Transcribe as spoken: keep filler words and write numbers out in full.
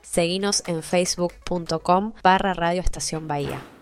Seguinos en facebook punto com barra Radio Estación Bahía.